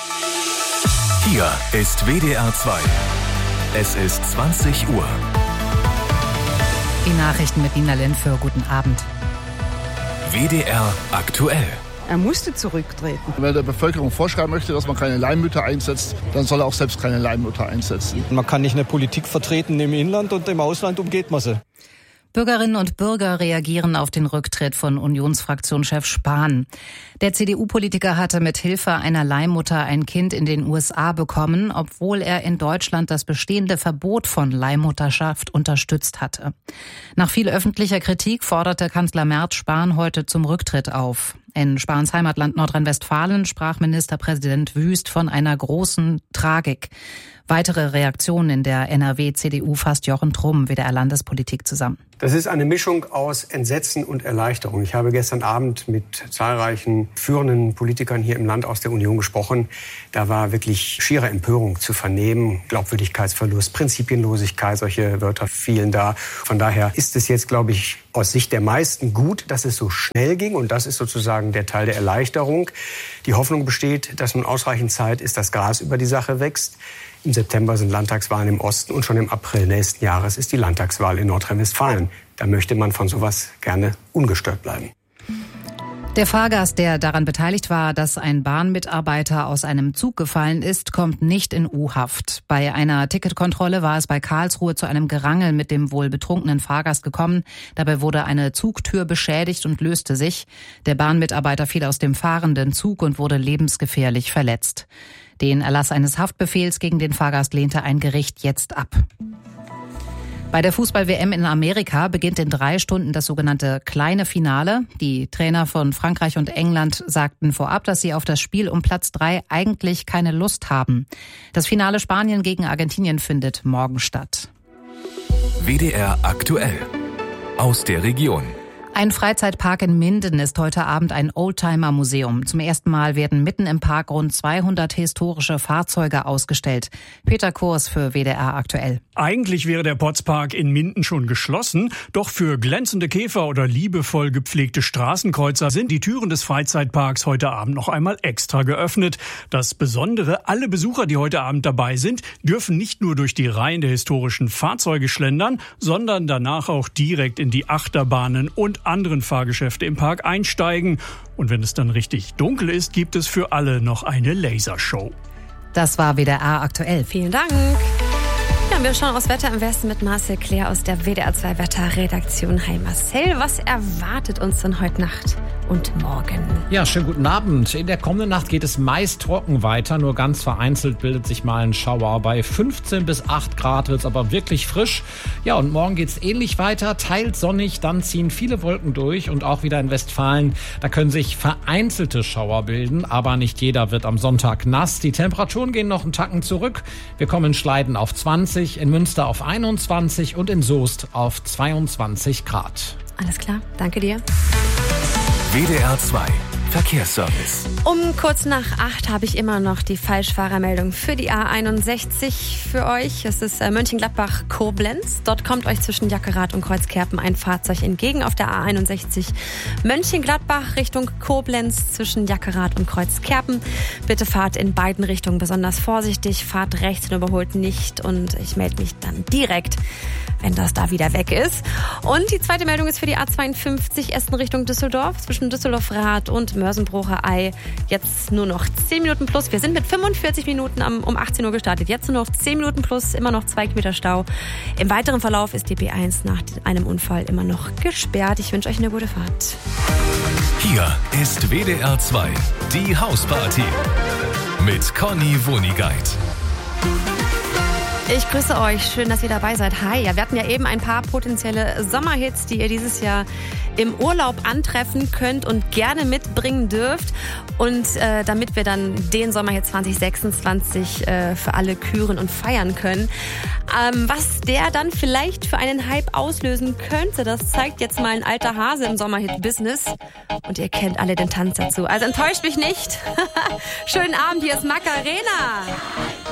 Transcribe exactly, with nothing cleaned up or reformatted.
Hier ist W D R zwei. Es ist zwanzig Uhr. Die Nachrichten mit Nina Lenföhr. Guten Abend. W D R aktuell. Er musste zurücktreten. Wenn er der Bevölkerung vorschreiben möchte, dass man keine Leihmütter einsetzt, dann soll er auch selbst keine Leihmütter einsetzen. Man kann nicht eine Politik vertreten im Inland und im Ausland umgeht man sie. Bürgerinnen und Bürger reagieren auf den Rücktritt von Unionsfraktionschef Spahn. Der C D U-Politiker hatte mit Hilfe einer Leihmutter ein Kind in den U S A bekommen, obwohl er in Deutschland das bestehende Verbot von Leihmutterschaft unterstützt hatte. Nach viel öffentlicher Kritik forderte Kanzler Merz Spahn heute zum Rücktritt auf. In Spahns Heimatland Nordrhein-Westfalen sprach Ministerpräsident Wüst von einer großen Tragik. Weitere Reaktionen in der N R W-C D U fasst Jochen Trumm, W D R-Landespolitik, zusammen. Das ist eine Mischung aus Entsetzen und Erleichterung. Ich habe gestern Abend mit zahlreichen führenden Politikern hier im Land aus der Union gesprochen. Da war wirklich schiere Empörung zu vernehmen. Glaubwürdigkeitsverlust, Prinzipienlosigkeit, solche Wörter fielen da. Von daher ist es jetzt, glaube ich, aus Sicht der meisten gut, dass es so schnell ging. Und das ist sozusagen der Teil der Erleichterung. Die Hoffnung besteht, dass nun ausreichend Zeit ist, dass Gras über die Sache wächst. Im September sind Landtagswahlen im Osten und schon im April nächsten Jahres ist die Landtagswahl in Nordrhein-Westfalen. Da möchte man von sowas gerne ungestört bleiben. Der Fahrgast, der daran beteiligt war, dass ein Bahnmitarbeiter aus einem Zug gefallen ist, kommt nicht in U-Haft. Bei einer Ticketkontrolle war es bei Karlsruhe zu einem Gerangel mit dem wohl betrunkenen Fahrgast gekommen. Dabei wurde eine Zugtür beschädigt und löste sich. Der Bahnmitarbeiter fiel aus dem fahrenden Zug und wurde lebensgefährlich verletzt. Den Erlass eines Haftbefehls gegen den Fahrgast lehnte ein Gericht jetzt ab. Bei der Fußball-W M in Amerika beginnt in drei Stunden das sogenannte kleine Finale. Die Trainer von Frankreich und England sagten vorab, dass sie auf das Spiel um Platz drei eigentlich keine Lust haben. Das Finale Spanien gegen Argentinien findet morgen statt. W D R aktuell. Aus der Region. Ein Freizeitpark in Minden ist heute Abend ein Oldtimer-Museum. Zum ersten Mal werden mitten im Park rund zweihundert historische Fahrzeuge ausgestellt. Peter Kurs für W D R aktuell. Eigentlich wäre der Potzpark in Minden schon geschlossen, doch für glänzende Käfer oder liebevoll gepflegte Straßenkreuzer sind die Türen des Freizeitparks heute Abend noch einmal extra geöffnet. Das Besondere, alle Besucher, die heute Abend dabei sind, dürfen nicht nur durch die Reihen der historischen Fahrzeuge schlendern, sondern danach auch direkt in die Achterbahnen und anderen Fahrgeschäfte im Park einsteigen. Und wenn es dann richtig dunkel ist, gibt es für alle noch eine Lasershow. Das war W D R aktuell. Vielen Dank. Ja, wir schauen aufs Wetter im Westen mit Marcel Claire aus der W D R zwei Wetterredaktion. Hi Marcel, was erwartet uns denn heute Nacht und morgen? Ja, schönen guten Abend. In der kommenden Nacht geht es meist trocken weiter. Nur ganz vereinzelt bildet sich mal ein Schauer. Bei fünfzehn bis acht Grad wird es aber wirklich frisch. Ja, und morgen geht es ähnlich weiter. Teils sonnig, dann ziehen viele Wolken durch. Und auch wieder in Westfalen, da können sich vereinzelte Schauer bilden. Aber nicht jeder wird am Sonntag nass. Die Temperaturen gehen noch einen Tacken zurück. Wir kommen in Schleiden auf zwanzig, in Münster auf einundzwanzig und in Soest auf zweiundzwanzig Grad. Alles klar, danke dir. W D R zwei Verkehrsservice. Um kurz nach acht habe ich immer noch die Falschfahrermeldung für die A einundsechzig für euch. Es ist Mönchengladbach-Koblenz. Dort kommt euch zwischen Jackerath und Kreuzkerpen ein Fahrzeug entgegen auf der A einundsechzig. Mönchengladbach Richtung Koblenz zwischen Jackerath und Kreuzkerpen. Bitte fahrt in beiden Richtungen besonders vorsichtig. Fahrt rechts und überholt nicht. Und ich melde mich dann direkt, wenn das da wieder weg ist. Und die zweite Meldung ist für die A zweiundfünfzig Essen Richtung Düsseldorf zwischen Düsseldorf-Rath und Mörsenbrucher-Ei. Jetzt nur noch zehn Minuten plus. Wir sind mit fünfundvierzig Minuten um achtzehn Uhr gestartet. Jetzt nur noch zehn Minuten plus, immer noch zwei Kilometer Stau. Im weiteren Verlauf ist die B eins nach einem Unfall immer noch gesperrt. Ich wünsche euch eine gute Fahrt. Hier ist W D R zwei, die Hausparty mit Conny Wonigkeit. Ich grüße euch. Schön, dass ihr dabei seid. Hi. Ja, wir hatten ja eben ein paar potenzielle Sommerhits, die ihr dieses Jahr im Urlaub antreffen könnt und gerne mitbringen dürft. Und äh, damit wir dann den Sommerhit zwanzig sechsundzwanzig äh, für alle küren und feiern können. Ähm, was der dann vielleicht für einen Hype auslösen könnte, das zeigt jetzt mal ein alter Hase im Sommerhit-Business. Und ihr kennt alle den Tanz dazu. Also enttäuscht mich nicht. Schönen Abend, hier ist Macarena.